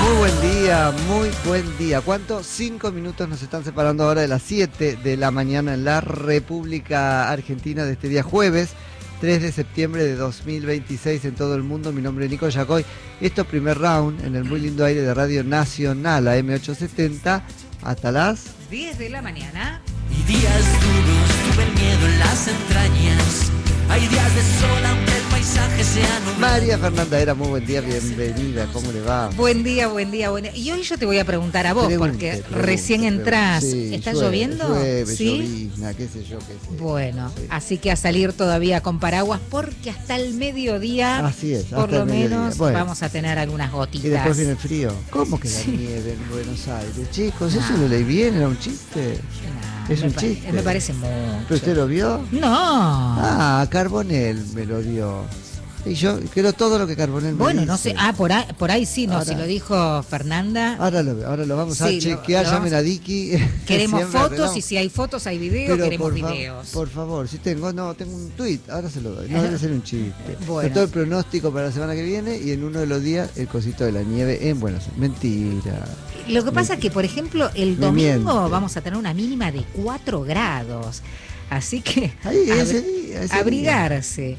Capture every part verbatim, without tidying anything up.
Muy buen día, muy buen día. ¿Cuánto? Cinco minutos nos están separando ahora de las siete de la mañana en la República Argentina de este día jueves, tres de septiembre de dos mil veintiséis en todo el mundo. Mi nombre es Nico Yacoy. Esto primer round en el muy lindo aire de Radio Nacional, a eme ochocientos setenta, hasta las diez de la mañana. Y días duros, tuve el miedo en las entrañas. Hay días de sol, aunque el paisaje sea nublado. María Fernanda Era, muy buen día, bienvenida, ¿cómo le va? Buen día, buen día, buen día. Y hoy yo te voy a preguntar a vos, Pregunte, porque pregunte, recién pregunte. entrás. Sí, ¿Está llueve, lloviendo? Llueve, ¿Sí? llovizna, qué sé yo, qué sé. Bueno, Sí. así que a salir todavía con paraguas, porque hasta el mediodía, Así es, por hasta lo el mediodía. menos, Bueno. vamos a tener algunas gotitas. Y después viene el frío. ¿Cómo que la Sí. nieve en Buenos Aires? Chicos, ¿eso No. lo leí bien? ¿Era un chiste? Nah, Es me un pa- chiste. Me parece mucho. ¿Pero usted lo vio? No. Ah, Carbonell me lo dio. Y yo creo todo lo que Carbonell me Bueno, dice. no sé. Ah, por ahí, por ahí sí, no. Ahora- si lo dijo Fernanda. Ahora lo, ahora lo vamos a Sí, lo- chequear, lo llamen vamos- a Dicky. Queremos Siempre fotos arreglamos. y si hay fotos, hay videos, Pero queremos por fa- videos. Por favor, si tengo, no, tengo un tweet, ahora se lo doy. No debe ser un chiste. Bueno. Está todo el pronóstico para la semana que viene y en uno de los días el cosito de la nieve en Buenos Aires. Mentira. Lo que pasa es que, por ejemplo, el Me domingo miente. vamos a tener una mínima de cuatro grados. Así que Ahí, abri- ese día, ese abrigarse.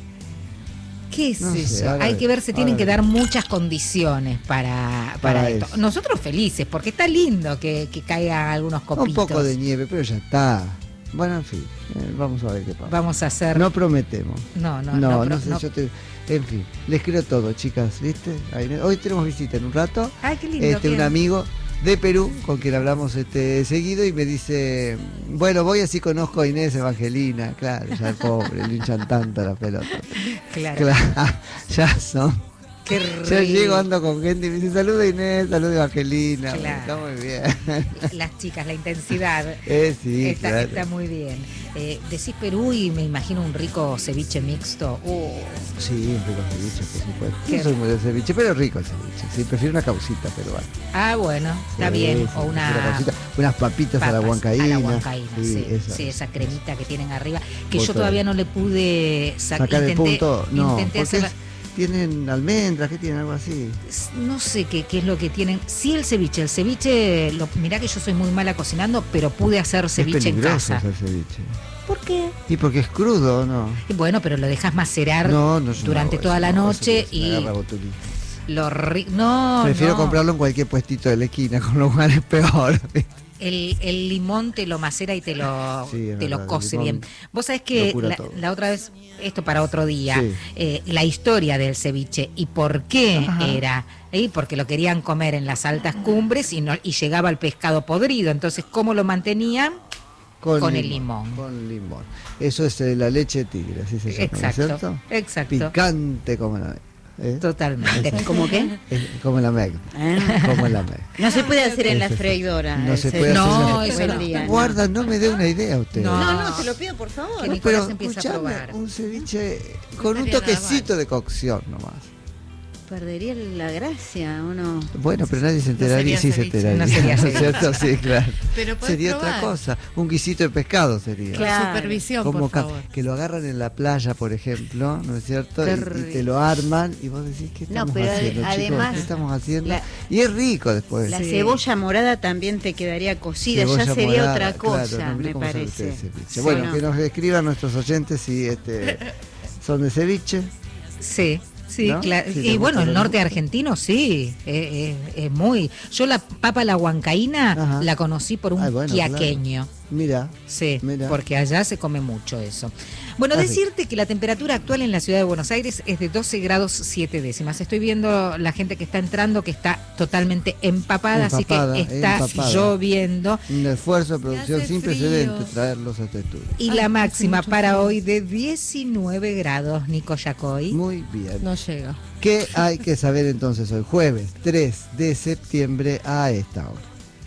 ¿Qué es No sé, eso? ahora Hay ve- que ver, se tienen ahora que ve. dar muchas condiciones para, para, Para esto. eso. Nosotros felices, porque está lindo que, que caigan algunos copitos. Un poco de nieve, pero ya está. Bueno, en fin, eh, vamos a ver qué pasa. Vamos a hacer... No prometemos. no, no, No, no, no, pero- sé, no. yo te... En fin, les creo todo, chicas, ¿viste? Ahí- Hoy tenemos visita en un rato. Ay, qué lindo. Este, un ¿quién? amigo de Perú con quien hablamos este seguido y me dice, bueno, voy así conozco a Inés Evangelina. Claro, ya pobre, le hinchan tanto la pelota. Claro. Claro, ya son. Qué Yo rico. llego, ando con gente y me dice, saluda Inés, saluda Evangelina. Claro. Está muy bien. Las chicas, la intensidad. Eh, sí, está, claro. está muy bien. Eh, decís Perú y me imagino un rico ceviche mixto. Uh, Sí, un rico ceviche, por supuesto. Qué Yo soy muy de ceviche, pero rico el ceviche. Sí, prefiero una causita peruana. ah, bueno, está Sí, bien. sí, o prefiero una... causita. Unas papitas a la papas huancaína. A la huancaína, sí, esa. sí, esa cremita que tienen arriba, que Por yo todo. todavía no le pude sa- Sacar el intenté, punto, no, intenté porque hacerla- es- tienen almendras, ¿qué tienen? Algo así. no sé qué, qué es lo que tienen. Sí, el ceviche, el ceviche, lo, mirá que yo soy muy mala cocinando, pero pude hacer ceviche es en peligroso casa. hacer ceviche. ¿Por qué? Y porque es crudo, ¿no? Y bueno, pero lo dejas macerar No, no, yo no durante hago toda eso, la no, noche eso me y agarra botulismo. lo ri- no, Prefiero no. comprarlo en cualquier puestito de la esquina, con lo cual es peor. El, el limón te lo macera y te lo, Sí, es te lo verdad, el cose limón bien. Vos sabés que lo cura la, todo. la otra vez, esto para otro día, Sí. eh, la historia del ceviche y por qué Ajá. era, ¿eh? Porque lo querían comer en las altas cumbres y, no, y llegaba el pescado podrido. Entonces, ¿cómo lo mantenían? Con el limón. Con limón. Eso es eh, la leche de tigre, así se llama, ¿no es Exacto, cierto? exacto. Picante como la ¿eh? Totalmente. ¿Cómo qué? Es como la Meg. Ah. Como la Meg. No se puede hacer en la Ese- freidora. No el se ceviche. puede No, hacer. eso Buen no. día, no. Guarda, no me dé una idea usted. No. No, no, te lo pido por favor. Que No, Nicolás pero empieza a escuchame, probar. un ceviche con un estaría nada toquecito de cocción nomás. Perdería la gracia, ¿o no? Bueno, pero nadie se enteraría. sería Sí, se ceviche. enteraría. No sería ¿No es ceviche. cierto? Sí, claro. Pero podés Sería probar. otra cosa. Un guisito de pescado sería. Claro. Supervisión, Como por ca- favor. que lo agarran en la playa, por ejemplo, ¿no es cierto? Qué Y, y rico. te lo arman y vos decís, ¿qué No, estamos pero haciendo, ade- chicos? además, ¿Qué estamos haciendo? la- y es rico después. La Sí. cebolla morada también te quedaría cocida, Cebolla ya sería morada, otra claro, cosa, no, mire me cómo sabe parece. usted de ceviche. Sí, Bueno, ¿no? que nos escriban nuestros oyentes si este, son de ceviche. Sí, sí, ¿No? claro. Sí, Y le bueno, gusta, el le norte gusta. argentino sí, es, es- es muy... Yo la papa la huancaína Ajá. la conocí por un Ay, bueno, quiaqueño. Mira, Sí, Mira. porque allá se come mucho eso. Bueno, Ah, sí. decirte que la temperatura actual en la ciudad de Buenos Aires es de doce grados siete décimas. Estoy viendo la gente que está entrando que está totalmente empapada, Empapada, así que está empapada. lloviendo. un esfuerzo de producción hace sin frío. precedentes traerlos a este estudio. Y Ay, la hace máxima mucho para frío. hoy de diecinueve grados, Nico Yacoy. Muy bien. No llega. ¿Qué hay que saber entonces hoy? Jueves tres de septiembre a esta hora.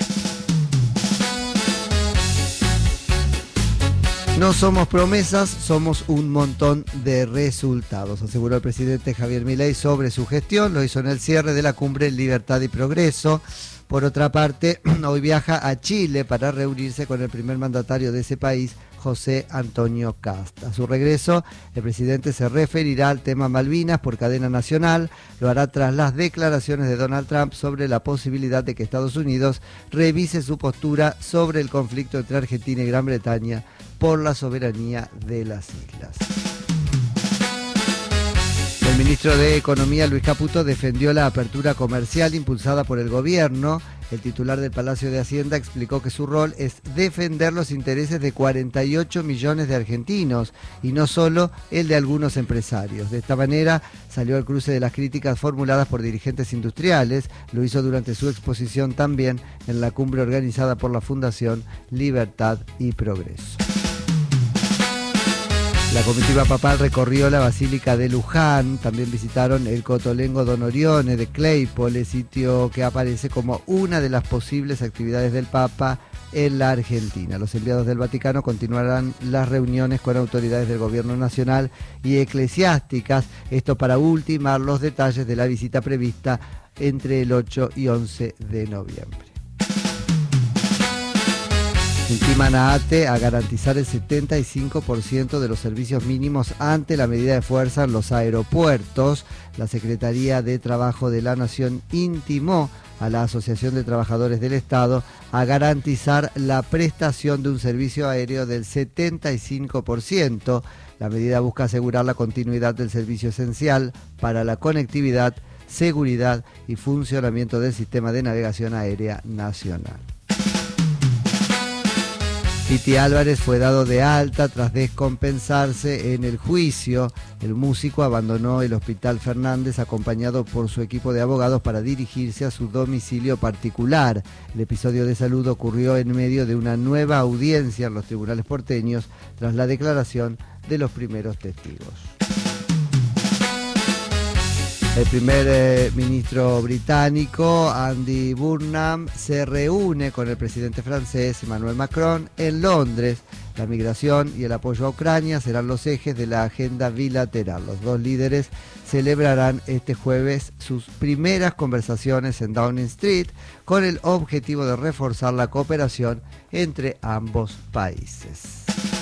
No somos promesas, somos un montón de resultados, aseguró el presidente Javier Milei sobre su gestión. Lo hizo en el cierre de la cumbre Libertad y Progreso. Por otra parte, hoy viaja a Chile para reunirse con el primer mandatario de ese país, José Antonio Kast. A su regreso, el presidente se referirá al tema Malvinas por cadena nacional. Lo hará tras las declaraciones de Donald Trump sobre la posibilidad de que Estados Unidos revise su postura sobre el conflicto entre Argentina y Gran Bretaña por la soberanía de las islas. El ministro de Economía, Luis Caputo, defendió la apertura comercial impulsada por el gobierno. El titular del Palacio de Hacienda explicó que su rol es defender los intereses de cuarenta y ocho millones de argentinos y no solo el de algunos empresarios. De esta manera salió al cruce de las críticas formuladas por dirigentes industriales. Lo hizo durante su exposición también en la cumbre organizada por la Fundación Libertad y Progreso. La comitiva papal recorrió la Basílica de Luján, también visitaron el Cotolengo Don Orione de Claypole, sitio que aparece como una de las posibles actividades del Papa en la Argentina. Los enviados del Vaticano continuarán las reuniones con autoridades del gobierno nacional y eclesiásticas, esto para ultimar los detalles de la visita prevista entre el ocho y once de noviembre. Intiman a ATE a garantizar el setenta y cinco por ciento de los servicios mínimos ante la medida de fuerza en los aeropuertos. La Secretaría de Trabajo de la Nación intimó a la Asociación de Trabajadores del Estado a garantizar la prestación de un servicio aéreo del setenta y cinco por ciento. La medida busca asegurar la continuidad del servicio esencial para la conectividad, seguridad y funcionamiento del sistema de navegación aérea nacional. Piti Álvarez fue dado de alta tras descompensarse en el juicio. El músico abandonó el Hospital Fernández acompañado por su equipo de abogados para dirigirse a su domicilio particular. El episodio de salud ocurrió en medio de una nueva audiencia en los tribunales porteños tras la declaración de los primeros testigos. El primer eh, ministro británico, Andy Burnham, se reúne con el presidente francés, Emmanuel Macron, en Londres. La migración y el apoyo a Ucrania serán los ejes de la agenda bilateral. Los dos líderes celebrarán este jueves sus primeras conversaciones en Downing Street con el objetivo de reforzar la cooperación entre ambos países.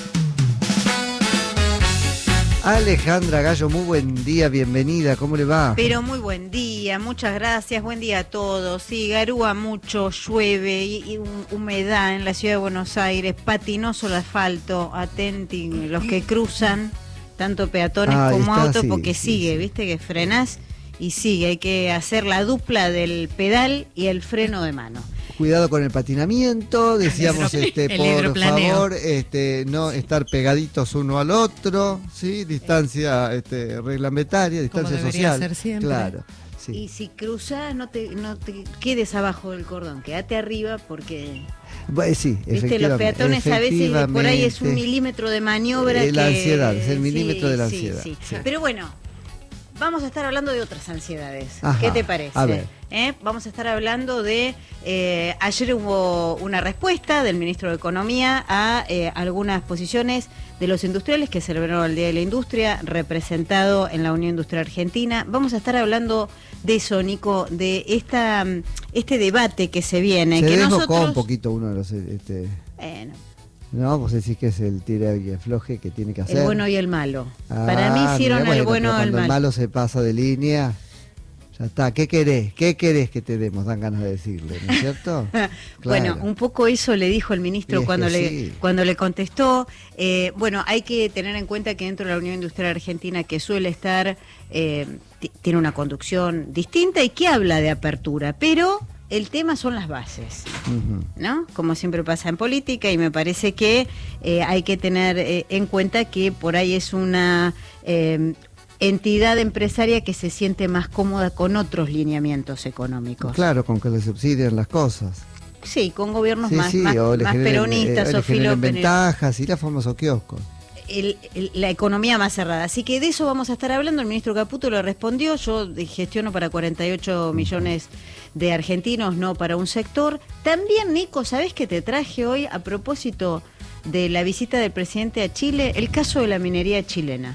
Alejandra Gallo, muy buen día, bienvenida, ¿cómo le va? Pero muy buen día, muchas gracias, buen día a todos. Sí, garúa mucho, llueve y, y humedad en la ciudad de Buenos Aires, patinoso el asfalto, atenti los que cruzan, tanto peatones ah, como está, autos, sí, porque sí, sigue, sí. viste que frenás y sigue, hay que hacer la dupla del pedal y el freno de mano. Cuidado con el patinamiento, decíamos El este por hidroplaneo. favor, este no estar pegaditos uno al otro, sí, distancia este reglamentaria, distancia Como debería social. ser siempre. Claro. Sí. Y si cruzás, no te, no te quedes abajo del cordón, quédate arriba porque... Bueno, sí, Viste, los peatones a veces por ahí es un efectivamente. milímetro de maniobra. Eh, la que... ansiedad, es el milímetro Sí, de la sí, ansiedad, sí. sí. Pero bueno, vamos a estar hablando de otras ansiedades. Ajá, ¿Qué te parece? a ver. ¿Eh? Vamos a estar hablando de... Eh, ayer hubo una respuesta del ministro de Economía a eh, algunas posiciones de los industriales que celebraron el Día de la Industria, representado en la Unión Industrial Argentina. Vamos a estar hablando de eso, Nico, de esta este debate que se viene. Se que desbocó nosotros... un poquito uno de los este Bueno, no, vos decís que es el tira y afloje que tiene que hacer. el bueno y el malo. Ah, Para mí hicieron mira, el bueno, bueno pero o el cuando malo. el malo se pasa de línea, ya está. ¿Qué querés? ¿Qué querés que te demos? Dan ganas de decirle, ¿no es cierto? Bueno, Claro. un poco eso le dijo el Y ministro es cuando que le sí. cuando le contestó. Eh, bueno, hay que tener en cuenta que dentro de la Unión Industrial Argentina, que suele estar, eh, t- tiene una conducción distinta y que habla de apertura, pero el tema son las bases, Ujú. ¿no? Como siempre pasa en política, y me parece que eh, hay que tener eh, en cuenta que por ahí es una eh, entidad empresaria que se siente más cómoda con otros lineamientos económicos. Claro, con que le subsidian las cosas. Sí, con gobiernos Sí, más, sí, más, o le más generen, peronistas eh, o le generen filópenes. ventajas y la famoso kiosco. El- el- la economía más cerrada. Así que de eso vamos a estar hablando. El ministro Caputo lo respondió. Yo gestiono para cuarenta y ocho millones de argentinos, no para un sector. También, Nico, ¿sabés qué te traje hoy a propósito de la visita del presidente a Chile? El caso de la minería chilena.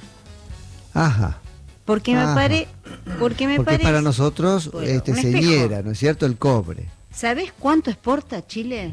Ajá. Porque me Ajá. pare, porque me Porque parece... para nosotros Bueno, este un se espejo. hiera, ¿no es cierto? El cobre. ¿Sabés cuánto exporta Chile?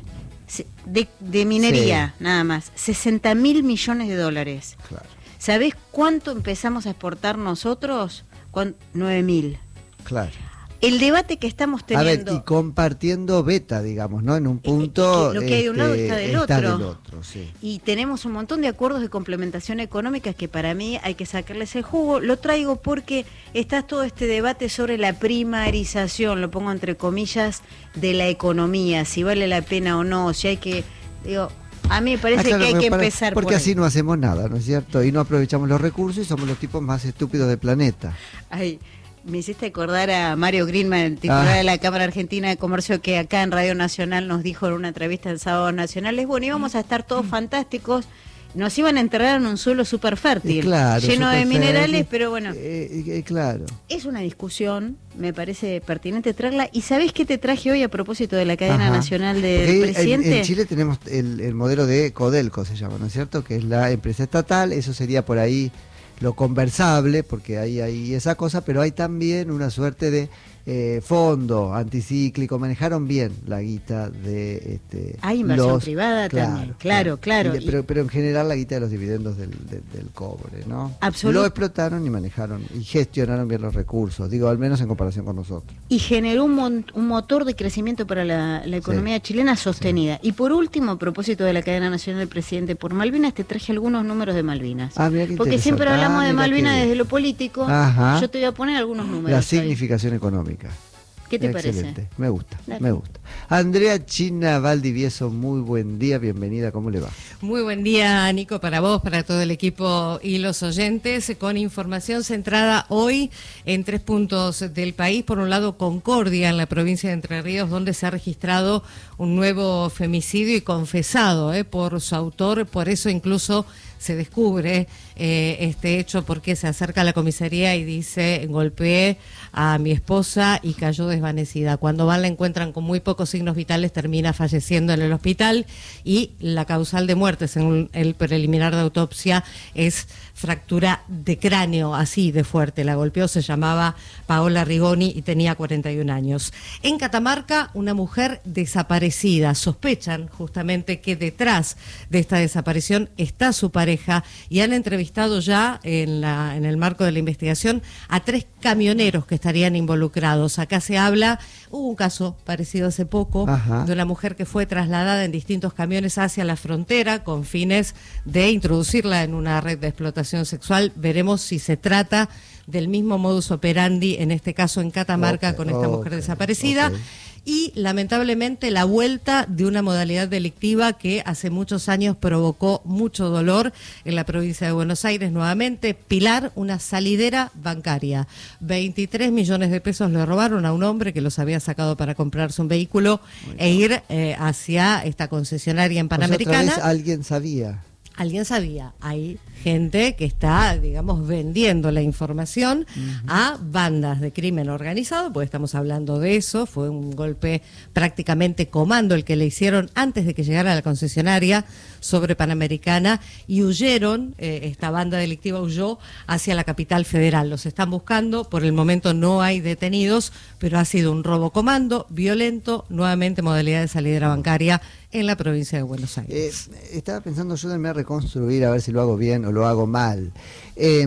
de, de minería, sí. nada más, sesenta mil millones de dólares. Claro. ¿Sabés cuánto empezamos a exportar nosotros? nueve mil. Claro. El debate que estamos teniendo... A ver, y compartiendo beta, digamos, ¿no? En un punto... Que lo que hay de un lado este, está del está otro. del otro, sí. Y tenemos un montón de acuerdos de complementación económica que para mí hay que sacarles el jugo. Lo traigo porque está todo este debate sobre la primarización, lo pongo entre comillas, de la economía, si vale la pena o no, si hay que... digo, a mí me parece ah, claro, que hay que para, empezar porque por así ahí. no hacemos nada, ¿no es cierto? Y no aprovechamos los recursos y somos los tipos más estúpidos del planeta. Ay, me hiciste acordar a Mario Greenman, el titular Ah. de la Cámara Argentina de Comercio, que acá en Radio Nacional nos dijo en una entrevista en Sábados Nacionales, bueno, íbamos a estar todos fantásticos, nos iban a enterrar en un suelo súper fértil, Y claro, lleno de súper minerales, fértil. pero bueno, Eh, eh, claro. es una discusión, me parece pertinente traerla. ¿Y sabés qué te traje hoy a propósito de la cadena Ajá. nacional Porque del en- presidente? En, Chile tenemos el, el modelo de Codelco, se llama, ¿no es cierto? Que es la empresa estatal, eso sería por ahí lo conversable, porque ahí hay esa cosa, pero hay también una suerte de eh, fondo anticíclico, manejaron bien la guita de... Este, Hay inversión los- privada también, claro, claro. Y de- Y- pero, pero en general la guita de los dividendos del, del, del cobre, ¿no? Absolut- Lo explotaron y manejaron y gestionaron bien los recursos, digo, al menos en comparación con nosotros. Y generó un, mon- un motor de crecimiento para la, la economía chilena sostenida. Y por último, a propósito de la cadena nacional del presidente por Malvinas, te traje algunos números de Malvinas. Ah, mira qué Porque interesante. siempre hablamos Ah, de mira qué Malvinas bien. desde lo político. Ajá. Yo te voy a poner algunos números. La ahí. significación económica. ¿Qué te Excelente, parece? me gusta, Dale. me gusta. Andrea China Valdivieso, muy buen día, bienvenida, ¿cómo le va? Muy buen día, Nico, para vos, para todo el equipo y los oyentes, con información centrada hoy en tres puntos del país. Por un lado, Concordia, en la provincia de Entre Ríos, donde se ha registrado un nuevo femicidio y confesado eh, por su autor, por eso incluso se descubre eh, este hecho porque se acerca a la comisaría y dice: golpeé a mi esposa y cayó desvanecida. Cuando van la encuentran con muy pocos signos vitales, termina falleciendo en el hospital y la causal de muerte, según el preliminar de autopsia, es fractura de cráneo, así de fuerte. La golpeó, se llamaba Paola Rigoni y tenía cuarenta y un años. En Catamarca, una mujer desaparecida. Sospechan justamente que detrás de esta desaparición está su pareja y han entrevistado ya en, la, en el marco de la investigación a tres camioneros que estarían involucrados. Acá se habla, hubo un caso parecido hace poco, Ajá. de una mujer que fue trasladada en distintos camiones hacia la frontera con fines de introducirla en una red de explotación sexual. Veremos si se trata del mismo modus operandi, en este caso en Catamarca, Ok, con esta ok, mujer desaparecida. ok. Y lamentablemente la vuelta de una modalidad delictiva que hace muchos años provocó mucho dolor en la provincia de Buenos Aires. Nuevamente, Pilar, una salidera bancaria. veintitrés millones de pesos le robaron a un hombre que los había sacado para comprarse un vehículo e ir eh, hacia esta concesionaria en Pues otra Panamericana. vez alguien sabía. Alguien sabía, hay gente que está, digamos, vendiendo la información uh-huh. a bandas de crimen organizado, porque estamos hablando de eso, fue un golpe prácticamente comando el que le hicieron antes de que llegara a la concesionaria sobre Panamericana y huyeron, eh, esta banda delictiva huyó hacia la capital federal. Los están buscando, por el momento no hay detenidos, pero ha sido un robo comando, violento, nuevamente modalidad de salidera bancaria en la provincia de Buenos Aires. Eh, estaba pensando, ayúdenme a reconstruir, a ver si lo hago bien o lo hago mal. Eh,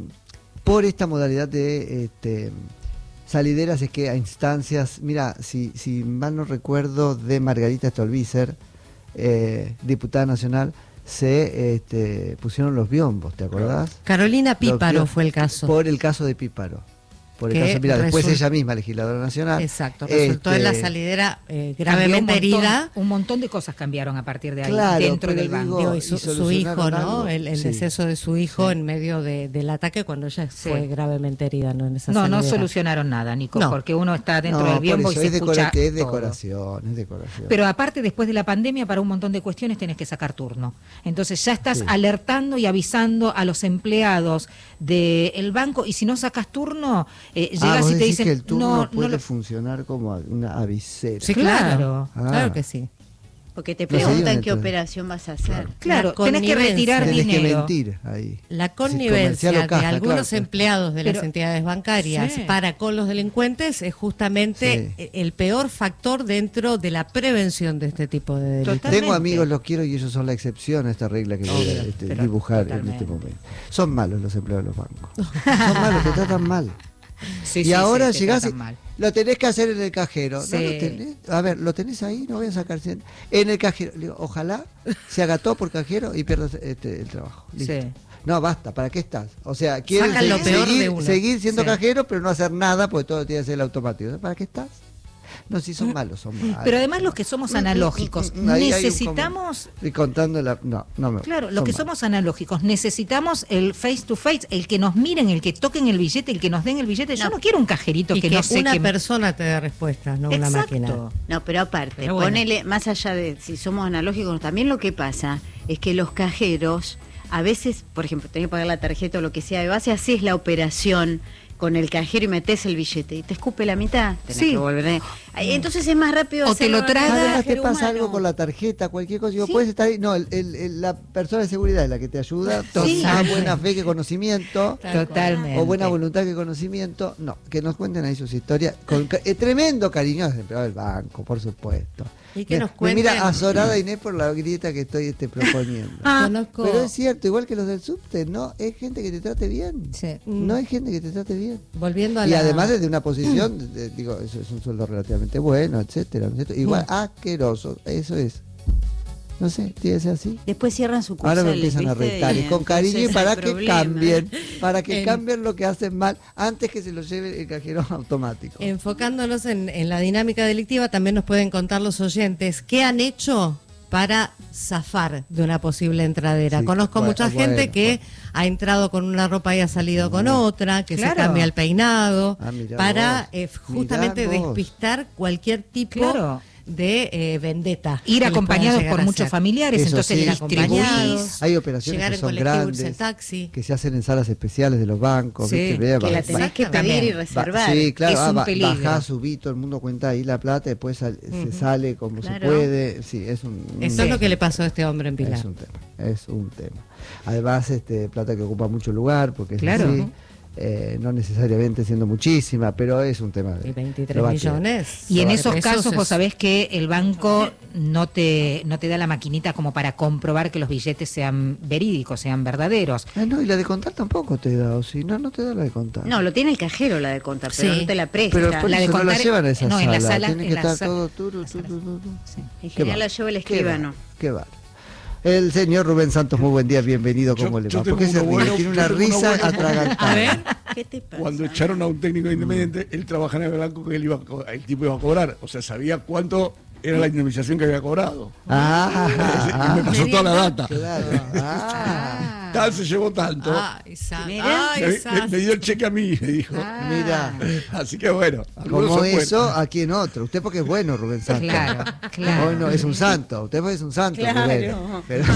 por esta modalidad de este, salideras es que a instancias, mira, si, si mal no recuerdo, de Margarita Stolbizer, eh, diputada nacional, se este, pusieron los biombos, ¿te acordás? Carolina Píparo Los, fue el caso. Por el caso de Píparo. Por el Que caso, mira, después result- ella misma, legisladora nacional. Exacto, resultó en la este, salidera eh, Cambió gravemente un montón, herida. Un montón de cosas cambiaron a partir de ahí, Claro, dentro pero del banco. digo, Digo, y su, y su solucionaron hijo, ¿no? algo. El, el Sí. deceso de su hijo Sí. en medio de, del ataque cuando ella Sí. fue gravemente herida, ¿no? En esa No, no salidera. solucionaron nada, Nico, No. porque uno está dentro No, del por biombo y eso, se es, decora- escucha es todo. decoración, es decoración. Pero aparte, después de la pandemia, para un montón de cuestiones tenés que sacar turno. Entonces ya estás Sí. alertando y avisando a los empleados del banco, y si no sacas turno, eh, ah, llegas vos y te decís dicen, que el turno no, no puede lo- funcionar como una avisera. Sí, Claro. claro, Ah. claro que sí. Porque te Lo seguían preguntan qué entonces. operación vas a hacer. Claro, La tenés que retirar Tenés que dinero. mentir ahí. La Sí, connivencia comercial o caja, de algunos claro. empleados de las Pero- entidades bancarias Sí. para con los delincuentes es justamente Sí. el peor factor dentro de la prevención de este tipo de delitos. Totalmente. Tengo amigos, los quiero y ellos son la excepción a esta regla que voy a Obvio, este, pero dibujar en totalmente. este momento. Son malos los empleados de los bancos. Son malos, te tratan mal. Sí, y sí, ahora sí, te llegás y tratan mal. lo tenés que hacer en el cajero. Sí. ¿No lo tenés? A ver, ¿lo tenés ahí? No voy a sacar cien. En el cajero. Le digo, ojalá se haga todo por cajero y pierdas este, el trabajo. Listo. Sí. No, basta, ¿para qué estás? O sea, quieren Sacan lo seguir, peor de seguir, uno. seguir siendo Sí. cajero, pero no hacer nada porque todo tiene que ser el automático. ¿Para qué estás? No, si son malos, son malos. Pero además los que somos analógicos, Mm, mm, mm, ahí hay un necesitamos... como- Y contando la... No, no me Claro, son los que malos. somos analógicos, necesitamos el face to face, el que nos miren, el que toquen el billete, el que nos den el billete. Yo No. no quiero un cajerito Y que, que no sé una qué... persona te dé respuestas, no una Exacto. máquina. No, pero aparte, Pero bueno. ponele, más allá de si somos analógicos, también lo que pasa es que los cajeros, a veces, por ejemplo, tenés que pagar la tarjeta o lo que sea, de base haces la operación con el cajero y metes el billete y te escupe la mitad, tenés Sí. que volver a- Ay, entonces es más rápido O te hacerlo lo traga- en el Además te cajero pasa humano. algo con la tarjeta, cualquier cosa. Digo, Sí. puedes estar ahí. No, el, el- el- la persona de seguridad es la que te ayuda. Sí. Más buena fe que conocimiento. Totalmente. O buena voluntad que conocimiento. No, que nos cuenten ahí sus historias. Con ca- eh, tremendo cariño del empleado del banco, por supuesto. Y que Me- nos me cuenten. mira azorada Inés por la grieta que estoy este, proponiendo. Conozco. Pero es cierto, igual que los del subte, ¿no? Es gente que te trate bien. Sí. No hay gente que te trate bien. Volviendo a Y la... además desde una posición, de- de- digo, eso es un sueldo relativamente bueno, etcétera, ¿no es cierto? Igual asqueroso, eso es. No sé, tiene que ser así. Después cierran sucursales, Ahora me empiezan a ¿viste? retar, y con cariño y entonces para hay que problema. cambien, para que En- cambien lo que hacen mal antes que se lo lleve el cajero automático. Enfocándonos en, en la dinámica delictiva, también nos pueden contar los oyentes qué han hecho para zafar de una posible entradera. Sí, Conozco bueno, mucha bueno, gente que bueno. ha entrado con una ropa y ha salido con otra, que Claro. se cambia el peinado, Ah, mirá para vos, eh, justamente mirá vos. despistar cualquier tipo Claro. de eh, vendetta. Ir que les acompañados pueda llegar por a muchos hacer. familiares, Eso entonces sí. distribuís. Hay operaciones Llegar que en son colectivo, irse en grandes, taxi. que se hacen en salas especiales de los bancos, Sí, ¿viste? Vea, Que va- la va- tenés que Exactamente. pedir y Va- reservar. Sí, claro, Es ah, un ba- peligro. bajás, subí, todo el mundo cuenta ahí la plata, después sal- se sale como Claro. se puede. Sí, es un, Eso un- es lo que le pasó a este hombre en Pilar. Es un tema, es un tema. Además, este plata que ocupa mucho lugar, porque es Claro. así, eh, no necesariamente siendo muchísima, pero es un tema. de- Y veintitrés lo va a millones. Y en de esos pesos casos es- vos sabés que el banco no te, no te da la maquinita como para comprobar que los billetes sean verídicos, sean verdaderos. Ah, no, y la de contar tampoco te da, o si no, no te da la de contar. No, lo tiene el cajero la de contar, pero Sí. no te la presta. pero por la de eso no la contar- llevan a esa no, en sala, la sala- tiene en que la estar sala- todo turu, turu, turu. En Qué general va, lo lleva el qué escribano. va, Qué va. El señor Rubén Santos, muy buen día, bienvenido, Yo- ¿cómo le yo va? tengo ¿Por qué se uno ríe? bueno, Tiene yo una tengo uno risa bueno. atragantada. A ver. ¿Qué te pasa? Cuando echaron a un técnico independiente, él trabajaba en el banco que él iba a co- el tipo iba a cobrar. O sea, sabía cuánto era la indemnización que había cobrado. Ah, y me pasó toda la data. claro. Ah, Tal se llevó tanto. Ay, Sa- Mira. ay, me, Sa- me- me dio el cheque a mí, me dijo. mira. Así que bueno. algunos Como son buenos. eso, aquí en otro. Usted porque es bueno, Rubén Santos. Claro, claro. Hoy no, es un santo. Usted porque es un santo, Claro. Rubén. Pero si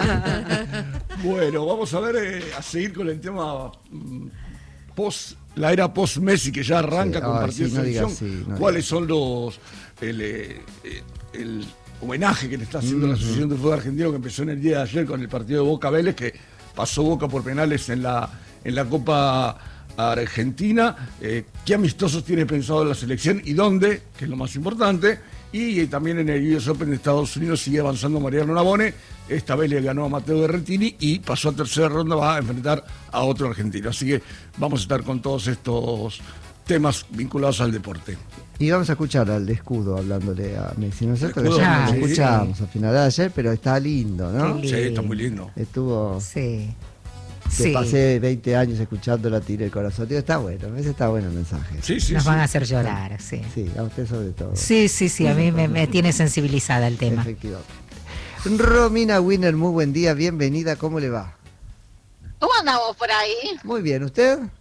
no... Bueno, vamos a ver, eh, a seguir con el tema mm, post, la era post-Messi que ya arranca Sí, con ay, partido sí, de no digas selección. sí, no ¿Cuáles digas. son los el, eh, eh, el homenaje que le está haciendo la Asociación de Fútbol Argentino, que empezó en el día de ayer con el partido de Boca Vélez, que pasó Boca por penales en la en la Copa Argentina? Eh, ¿Qué amistosos tiene pensado la selección y dónde? Que es lo más importante. Y, eh, también en el U S Open de Estados Unidos sigue avanzando Mariano Navone. Esta vez le ganó a Matteo Berrettini y pasó a tercera ronda, va a enfrentar a otro argentino. Así que vamos a estar con todos estos temas vinculados al deporte. Y vamos a escuchar al de Escudo hablándole a Messi, ¿no es cierto? Que Escudo, ya lo sí. escuchamos al final de ayer, pero está lindo, ¿no? Qué Sí, está muy lindo. Estuvo... Sí. Que Sí. pasé veinte años escuchando la tira del corazón. Digo, está bueno, a veces está bueno el mensaje. Sí, sí, Nos sí. van a hacer llorar, sí. Sí, a usted sobre todo. Sí, sí, sí, a mí me, me tiene sensibilizada el tema. Efectivamente. Romina Winner, muy buen día, bienvenida, ¿cómo le va? ¿Cómo andamos por ahí? Muy bien, ¿usted?